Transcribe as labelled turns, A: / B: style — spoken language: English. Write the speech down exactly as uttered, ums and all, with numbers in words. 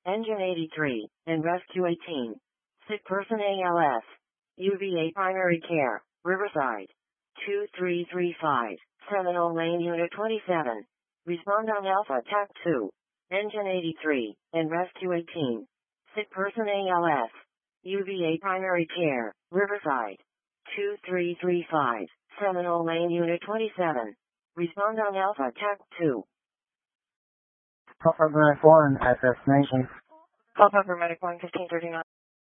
A: Engine eighty-three, and Rescue eighteen. Sick person A L S. U V A Primary Care, Riverside. two three three five, Seminole Lane Unit twenty-seven. Respond on Alpha T A C two. Engine eighty-three, and Rescue eighteen. Sick person A L S. U V A Primary Care, Riverside. two three three five, Seminole Lane Unit twenty-seven. Respond on Alpha T A C two.
B: Papa Medic one, S S Nation.
A: Papa Medic one, fifteen thirty-nine.